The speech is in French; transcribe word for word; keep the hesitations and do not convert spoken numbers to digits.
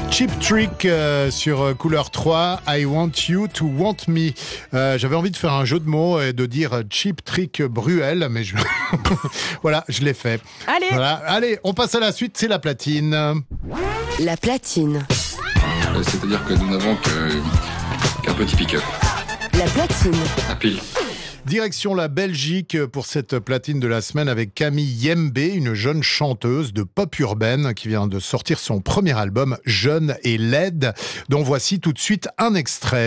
Cheap Trick euh, sur euh, Couleur trois, I Want You to Want Me. Euh, j'avais envie de faire un jeu de mots et de dire euh, Cheap Trick Bruel, mais je... voilà, je l'ai fait. Allez. Voilà. Allez, on passe à la suite, c'est la platine. La platine. Euh, C'est-à-dire que nous n'avons que- qu'un petit pick-up. La platine. À pile. Direction la Belgique pour cette platine de la semaine avec Camille Yembe, une jeune chanteuse de pop urbaine qui vient de sortir son premier album Jeune et laide, dont voici tout de suite un extrait.